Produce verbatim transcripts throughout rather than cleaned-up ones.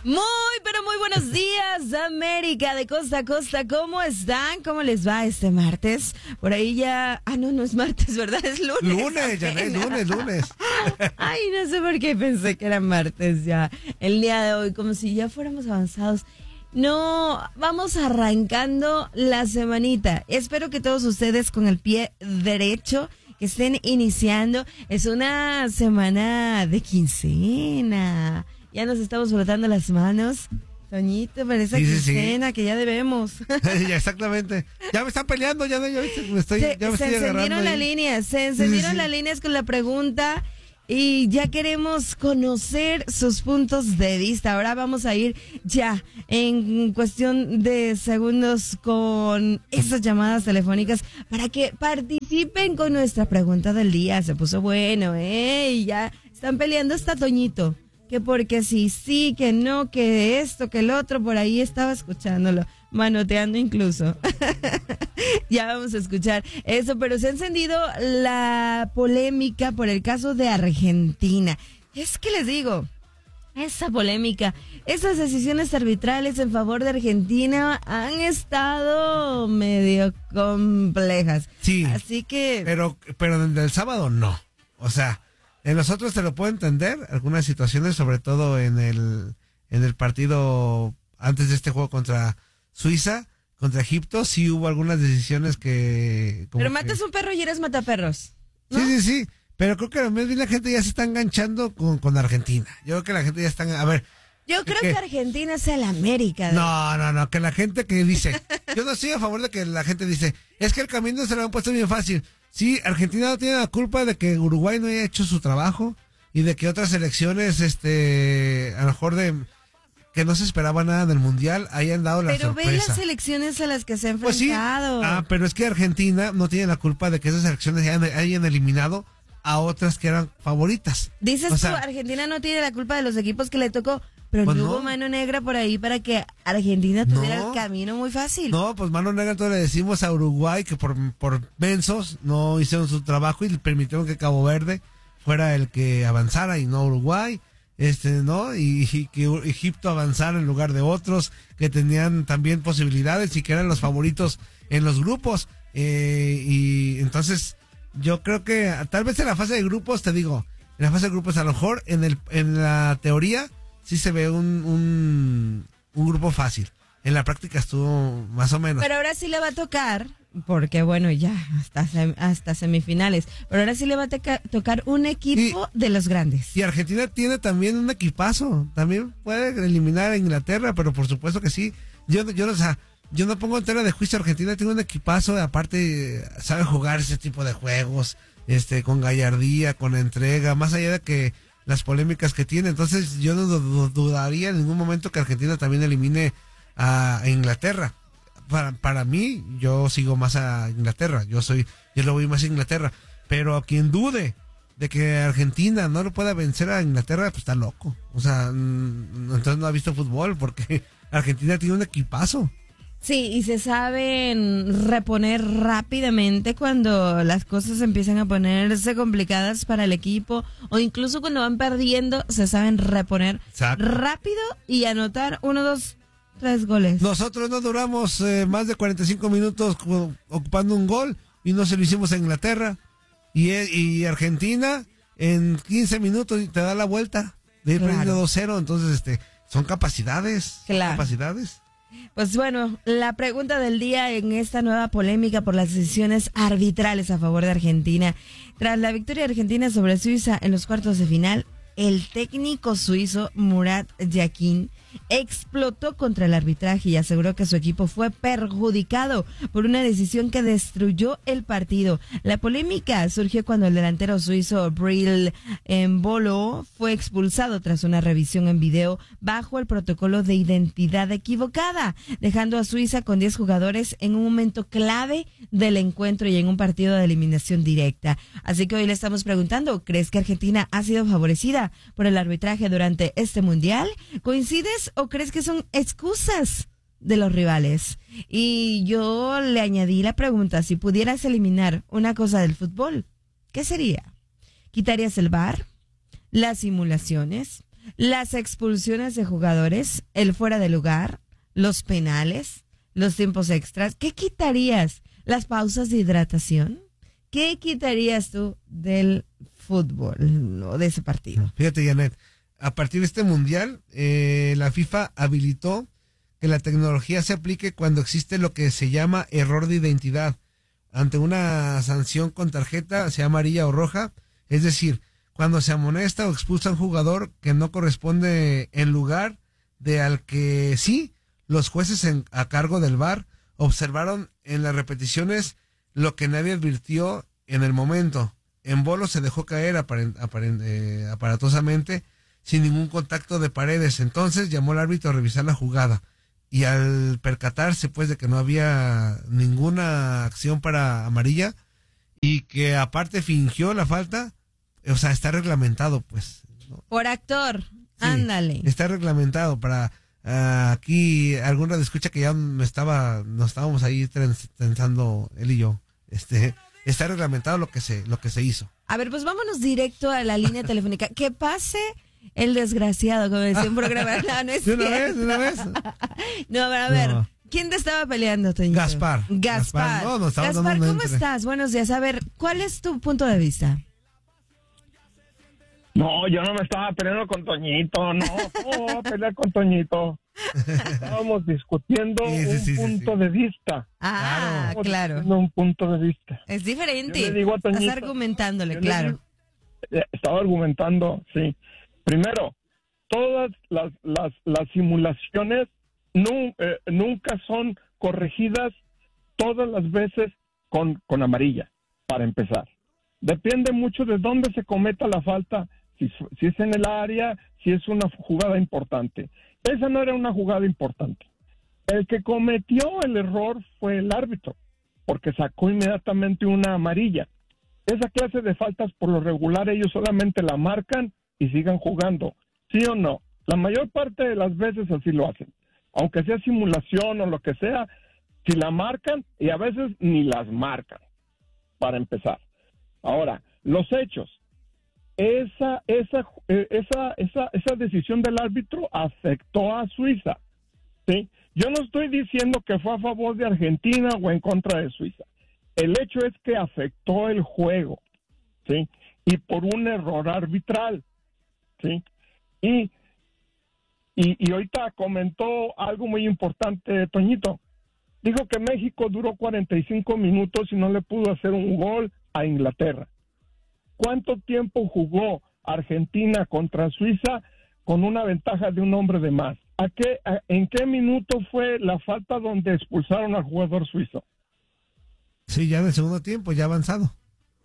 Muy, pero muy buenos días, América, de costa a costa. ¿Cómo están? ¿Cómo les va este martes? Por ahí ya... Ah, no, no es martes, ¿verdad? Es lunes. Lunes, ya es lunes, lunes. Ay, no sé por qué pensé que era martes ya. El día de hoy, como si ya fuéramos avanzados. No, vamos arrancando la semanita. Espero que todos ustedes con el pie derecho, que estén iniciando. Es una semana de quincena. Ya nos estamos frotando las manos. Toñito, para esa Sí, sí, quincena sí. que ya debemos. Ya, exactamente. Ya me están peleando, ya, ya me estoy, Se, ya me se estoy encendieron agarrando las ahí. líneas, se encendieron Sí, sí, sí. las líneas con la pregunta y ya queremos conocer sus puntos de vista. Ahora vamos a ir ya en cuestión de segundos con esas llamadas telefónicas para que participen con nuestra pregunta del día. Se puso bueno, ¿eh? Y ya están peleando hasta Toñito. Que porque sí, sí, que no, que esto, que el otro, por ahí estaba escuchándolo, manoteando incluso. Ya vamos a escuchar eso, pero se ha encendido la polémica por el caso de Argentina. Es que les digo, esa polémica, esas decisiones arbitrales en favor de Argentina han estado medio complejas. Sí, así que... pero, pero del sábado no. O sea, en los otros te lo puedo entender, algunas situaciones, sobre todo en el, en el partido antes de este juego contra Suiza, contra Egipto, sí hubo algunas decisiones que... como Pero que- matas un perro y eres mataperros, ¿no? Sí, sí, sí, pero creo que más bien la gente ya se está enganchando con, con Argentina. Yo creo que la gente ya está... A ver... Yo creo ¿qué? que Argentina es el América. de- No, no, no, que la gente que dice... Yo no estoy a favor de que la gente dice, es que el camino se lo han puesto bien fácil. Sí, Argentina no tiene la culpa de que Uruguay no haya hecho su trabajo y de que otras selecciones, este, a lo mejor de... que no se esperaba nada del Mundial, hayan dado la Pero sorpresa. ve las selecciones a las que se ha Pues sí. enfrentado. Ah, pero es que Argentina no tiene la culpa de que esas selecciones hayan, hayan eliminado a otras que eran favoritas. Dices O tú, sea, Argentina no tiene la culpa de los equipos que le tocó, pero Pues no no. hubo mano negra por ahí para que Argentina tuviera No. el camino muy fácil. No, pues mano negra, entonces le decimos a Uruguay que por, por mensos no hicieron su trabajo y le permitieron que Cabo Verde fuera el que avanzara y no Uruguay, este, ¿no? Y, y que Egipto avanzara en lugar de otros que tenían también posibilidades y que eran los favoritos en los grupos. Eh, y entonces yo creo que tal vez en la fase de grupos, te digo, en la fase de grupos a lo mejor en el en la teoría sí se ve un, un, un grupo fácil. En la práctica estuvo más o menos. Pero ahora sí le va a tocar, porque bueno, ya hasta, sem- hasta semifinales, pero ahora sí le va a teca- tocar un equipo de los grandes. Y Argentina tiene también un equipazo. También puede eliminar a Inglaterra, pero por supuesto que sí. Yo, yo, o sea, yo no pongo en tela de juicio a Argentina. Tiene un equipazo. Aparte, sabe jugar ese tipo de juegos, este, con gallardía, con entrega, más allá de que las polémicas que tiene. Entonces, yo no du- dudaría en ningún momento que Argentina también elimine a Inglaterra. Para, para mí, yo sigo más a Inglaterra. Yo soy, yo lo voy más a Inglaterra. Pero a quien dude de que Argentina no lo pueda vencer a Inglaterra, pues está loco. O sea, mm, entonces no ha visto fútbol porque Argentina tiene un equipazo. Sí, y se saben reponer rápidamente cuando las cosas empiezan a ponerse complicadas para el equipo o incluso cuando van perdiendo, se saben reponer Exacto. rápido y anotar uno, dos, tres goles. Nosotros no duramos eh, más de cuarenta y cinco minutos cu- ocupando un gol y no se lo hicimos a Inglaterra. Y, eh, y Argentina en quince minutos te da la vuelta de ir Claro. perdiendo dos cero. Entonces, este, son capacidades. son Claro. Capacidades. Pues bueno, la pregunta del día en esta nueva polémica por las decisiones arbitrales a favor de Argentina. Tras la victoria argentina sobre Suiza en los cuartos de final, el técnico suizo Murat Yakin explotó contra el arbitraje y aseguró que su equipo fue perjudicado por una decisión que destruyó el partido. La polémica surgió cuando el delantero suizo Bril Embolo fue expulsado tras una revisión en video bajo el protocolo de identidad equivocada, dejando a Suiza con diez jugadores en un momento clave del encuentro y en un partido de eliminación directa. Así que hoy le estamos preguntando, ¿crees que Argentina ha sido favorecida por el arbitraje durante este mundial? ¿Coincides o crees que son excusas de los rivales? Y yo le añadí la pregunta, si pudieras eliminar una cosa del fútbol, ¿qué sería? ¿Quitarías el V A R? ¿Las simulaciones? las expulsiones de jugadores, el fuera de lugar, los penales, los tiempos extras. ¿Qué quitarías? ¿Las pausas de hidratación? ¿Qué quitarías tú del fútbol o de ese partido? Fíjate, Janet, a partir de este mundial, eh, la FIFA habilitó que la tecnología se aplique cuando existe lo que se llama error de identidad. Ante una sanción con tarjeta, sea amarilla o roja, es decir, cuando se amonesta o expulsa a un jugador que no corresponde en lugar de al que sí, los jueces en, a cargo del V A R observaron en las repeticiones lo que nadie advirtió en el momento. En Bolo se dejó caer aparent, aparent, eh, aparatosamente sin ningún contacto de paredes. Entonces llamó al árbitro a revisar la jugada. Y al percatarse pues de que no había ninguna acción para amarilla y que aparte fingió la falta, o sea, está reglamentado pues, ¿no? Por actor, sí, ándale. Está reglamentado para uh, aquí algún radio escucha que ya me estaba, nos estábamos ahí tensando él y yo. Este, está reglamentado lo que se, lo que se hizo. A ver, pues vámonos directo a la línea telefónica. Que pase el desgraciado, como decía un programa. No, no es ¿De una vez? ¿De una vez? No, pero a ver, no. ¿Quién te estaba peleando, Toñito? Gaspar. Gaspar. Gaspar, no, no Gaspar, ¿cómo estás? Buenos días. A ver, ¿cuál es tu punto de vista? No, yo no me estaba peleando con Toñito, no, ¿cómo voy a pelear con Toñito? Estábamos discutiendo sí, sí, sí, un punto sí, sí. de vista. Ah, Estábamos claro. Un punto de vista. Es diferente. Yo le digo a Toñito, estás argumentándole, claro. Le, estaba argumentando, sí. Primero, todas las las, las simulaciones no, eh, nunca son corregidas todas las veces con, con amarilla, para empezar. Depende mucho de dónde se cometa la falta, si, si es en el área, si es una jugada importante. Esa no era una jugada importante. El que cometió el error fue el árbitro, porque sacó inmediatamente una amarilla. Esa clase de faltas, por lo regular, ellos solamente la marcan y sigan jugando. ¿Sí o no? La mayor parte de las veces así lo hacen. Aunque sea simulación o lo que sea, si la marcan, y a veces ni las marcan, para empezar. Ahora, los hechos. Esa, esa, esa, esa, esa decisión del árbitro afectó a Suiza, ¿sí? Yo no estoy diciendo que fue a favor de Argentina o en contra de Suiza. El hecho es que afectó el juego, ¿sí? Y por un error arbitral, ¿sí? Y, y, y ahorita comentó algo muy importante, Toñito. Dijo que México duró cuarenta y cinco minutos y no le pudo hacer un gol a Inglaterra. ¿Cuánto tiempo jugó Argentina contra Suiza con una ventaja de un hombre de más? ¿A qué, a, ¿En qué minuto fue la falta donde expulsaron al jugador suizo? Sí, ya en el segundo tiempo, ya avanzado.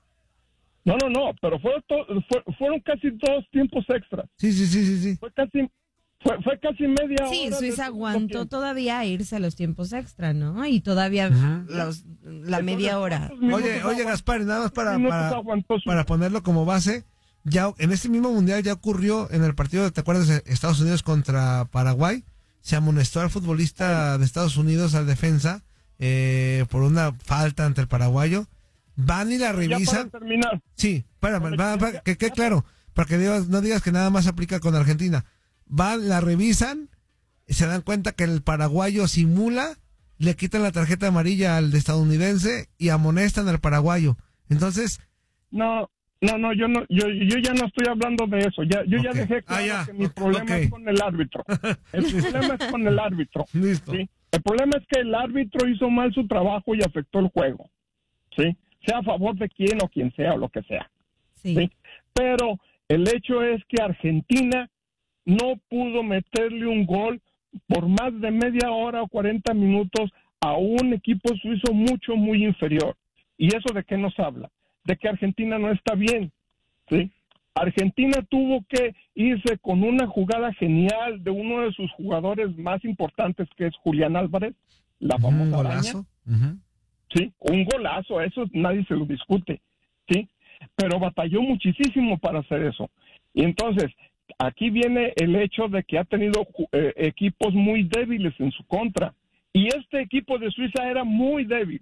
No, no, no, pero fue to, fue, fueron casi dos tiempos extras. Sí, sí, sí, sí. sí. Fue casi... Fue, fue casi media sí, hora. Sí, Suiza aguantó todavía a irse a los tiempos extra, ¿no? Y todavía los, la media hora. Oye, oye, Gaspar, nada más para, para, para ponerlo como base, ya en este mismo mundial ya ocurrió en el partido, ¿te acuerdas? De Estados Unidos contra Paraguay, se amonestó al futbolista de Estados Unidos, al defensa, eh, por una falta ante el paraguayo. Van y la revisan. Para terminar. Sí, para, para, para que quede claro, para que digas, no digas que nada más aplica con Argentina. Van, la revisan, se dan cuenta que el paraguayo simula, le quitan la tarjeta amarilla al estadounidense y amonestan al paraguayo. Entonces... No, no, no, yo no, yo, yo ya no estoy hablando de eso. Ya, yo okay. ya dejé claro ah, ya. que mi okay. problema okay. es con el árbitro. El problema es con el árbitro. Listo. ¿Sí? El problema es que el árbitro hizo mal su trabajo y afectó el juego. ¿Sí? Sea a favor de quien o quien sea o lo que sea. Sí. ¿Sí? Pero el hecho es que Argentina no pudo meterle un gol por más de media hora o cuarenta minutos a un equipo suizo mucho, muy inferior. ¿Y eso de qué nos habla? De que Argentina no está bien, ¿sí? Argentina tuvo que irse con una jugada genial de uno de sus jugadores más importantes, que es Julián Álvarez, la famosa un golazo. Uh-huh. Sí, un golazo, eso nadie se lo discute, ¿sí? Pero batalló muchísimo para hacer eso. Y entonces... aquí viene el hecho de que ha tenido eh, equipos muy débiles en su contra. Y este equipo de Suiza era muy débil.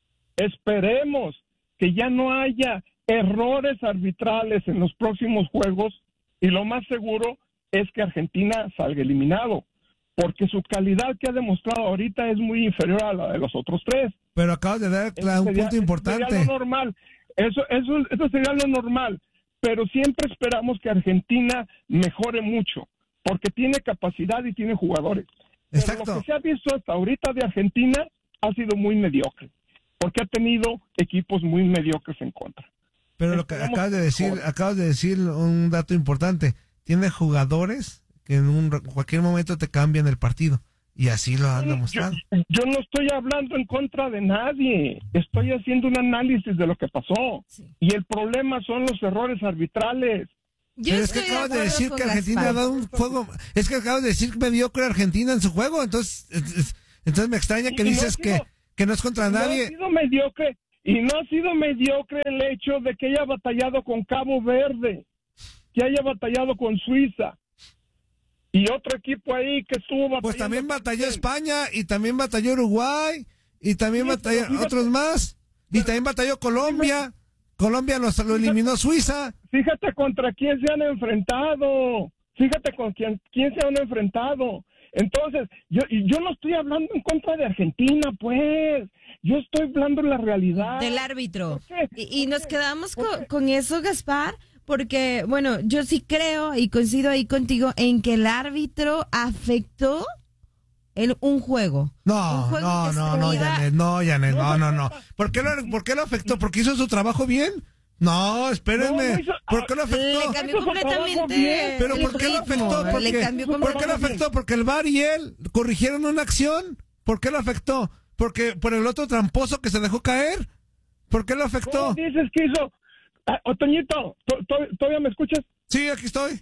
Esperemos que ya no haya errores arbitrales en los próximos juegos y lo más seguro es que Argentina salga eliminado, porque su calidad que ha demostrado ahorita es muy inferior a la de los otros tres. Pero acabas de dar claro, un sería, punto importante. Sería lo normal, eso, eso, eso sería lo normal, pero siempre esperamos que Argentina mejore mucho, porque tiene capacidad y tiene jugadores. Exacto. Pero lo que se ha visto hasta ahorita de Argentina ha sido muy mediocre, porque ha tenido equipos muy mediocres en contra. Pero lo que acabas de decir, acabas de decir un dato importante. Tiene jugadores que en un cualquier momento te cambian el partido. Y así lo han demostrado. Yo, yo no estoy hablando en contra de nadie. Estoy haciendo un análisis de lo que pasó. Sí. Y el problema son los errores arbitrales. Yo Pero es que acabas de, de decir que Argentina Gaspar. ha dado un juego. Es que acabas de decir que mediocre Argentina en su juego. Entonces, entonces me extraña que dices no sido, que, que no es contra no nadie. Ha sido mediocre. Y no ha sido mediocre el hecho de que haya batallado con Cabo Verde, que haya batallado con Suiza y otro equipo ahí que estuvo batallando. Pues también batalló España y también batalló Uruguay y también sí, batalló fíjate, otros más y también batalló Colombia. Fíjate, Colombia los, lo eliminó Suiza. Fíjate contra quién se han enfrentado. Fíjate con quién, quién se han enfrentado. Entonces, yo, yo no estoy hablando en contra de Argentina, pues. Yo estoy hablando de la realidad. Del árbitro. Y, y nos quedamos con, con eso, Gaspar, porque, bueno, yo sí creo y coincido ahí contigo en que el árbitro afectó el, un juego. No, un juego no, no, no, Janet, no, Janet, no, no, no. ¿Por qué, lo, ¿Por qué lo afectó? ¿Porque hizo su trabajo bien? No, espérenme. No, no hizo, ¿Por qué lo afectó? Le cambió completamente. ¿Pero por qué lo afectó? Porque, le cambió ¿Por qué lo afectó? Porque el V A R y él corrigieron una acción. ¿Por qué lo afectó? Porque por el otro tramposo que se dejó caer. ¿Por qué lo afectó? ¿Cómo dices que hizo? Ah, Otoñito, ¿todavía me escuchas? Sí, aquí estoy.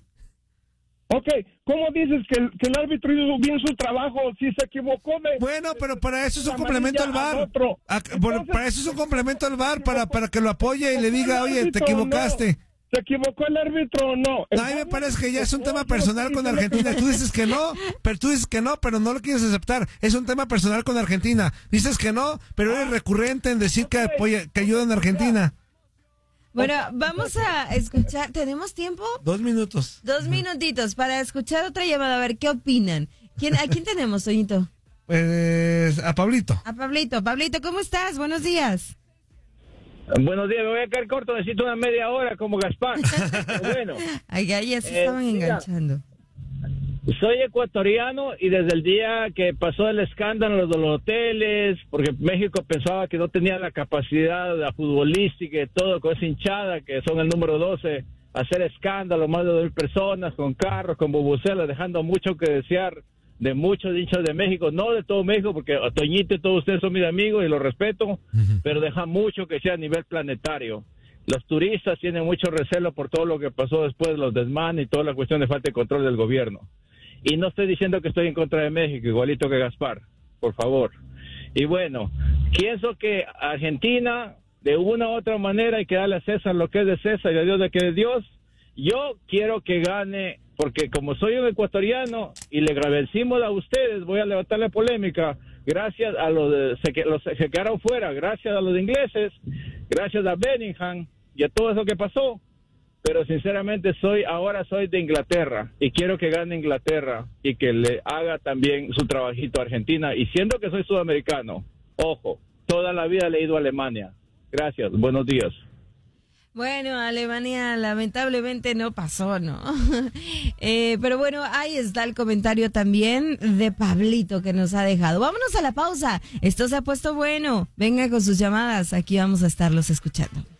Ok, ¿cómo dices que el, que el árbitro hizo bien su trabajo si se equivocó de... Bueno, pero para eso es un complemento al V A R. A, Entonces, para eso es un complemento al V A R, para, para que lo apoye y le diga, oye, te equivocaste. No. ¿Se equivocó el árbitro o no? A mí me parece que ya es un tema personal con Argentina. Tú dices que no, pero tú dices que no, pero no lo quieres aceptar. Es un tema personal con Argentina. Dices que no, pero eres recurrente en decir que apoya, que ayudan a Argentina. Bueno, vamos a escuchar. ¿Tenemos tiempo? Dos minutos. Dos minutitos para escuchar otra llamada, a ver qué opinan. ¿Quién, ¿A quién tenemos, Toñito? Pues a Pablito. A Pablito. Pablito, ¿cómo estás? Buenos días. Buenos días, me voy a quedar corto, necesito una media hora como Gaspar. Bueno. Ay, ahí ya se estaban eh, enganchando. Soy ecuatoriano y desde el día que pasó el escándalo de los hoteles, porque México pensaba que no tenía la capacidad de futbolística y todo, con esa hinchada que son el número doce, hacer escándalo, más de dos mil personas, con carros, con bubucelas, dejando mucho que desear de muchos hinchas de México, no de todo México, porque Toñito y todos ustedes son mis amigos y los respeto, uh-huh. pero deja mucho que sea a nivel planetario. Los turistas tienen mucho recelo por todo lo que pasó después de los desmanes y toda la cuestión de falta de control del gobierno. Y no estoy diciendo que estoy en contra de México, igualito que Gaspar, por favor. Y bueno, pienso que Argentina, de una u otra manera, hay que darle a César lo que es de César y a Dios lo que es de Dios. Yo quiero que gane, porque como soy un ecuatoriano y le agradecimos a ustedes, voy a levantar la polémica, gracias a los, de, se, los se quedaron fuera, gracias a los ingleses, gracias a Bellingham y a todo eso que pasó. Pero sinceramente soy ahora soy de Inglaterra y quiero que gane Inglaterra y que le haga también su trabajito a Argentina. Y siendo que soy sudamericano, ojo, toda la vida le he ido a Alemania. Gracias, buenos días. Bueno, Alemania lamentablemente no pasó, ¿no? eh, pero bueno, ahí está el comentario también de Pablito que nos ha dejado. Vámonos a la pausa. Esto se ha puesto bueno. Venga con sus llamadas. Aquí vamos a estarlos escuchando.